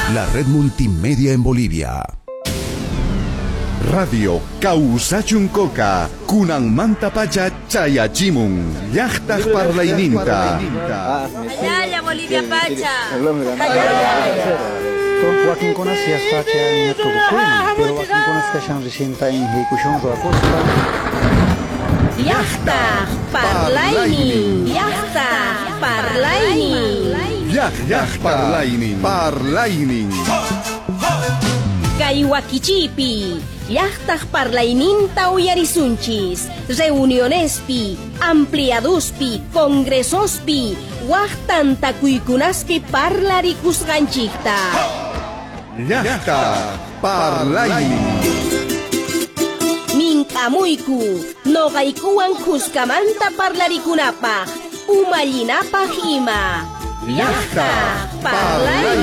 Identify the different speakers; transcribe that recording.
Speaker 1: La red multimedia en Bolivia. Radio Causachuncoca, Kunan Mantapacha Chayachimun, Yachtaj Parlaininta.
Speaker 2: Yaya Bolivia Pacha.
Speaker 3: Joaquín conhece as fatias todo coisa, pero Joaquín conhece que chama de sentar em recuchão do acosta.
Speaker 2: Yachtaj Parlaining. Yachtaj Parlaining.
Speaker 1: Yachtaj Parlaining.
Speaker 2: Kaiwakichipi. Yachtaj Parlaininta uyarisunchis. Reunionespi, ampliaduspi, congresospi. Wachtanta kuikunaski parlarikusganchikta.
Speaker 1: Yachtaj Parlaining.
Speaker 2: Minkamuyku, noqaykuwan kuskamanta parlarikunapaq, umallinapaq ima. Yachtaj Parlaining.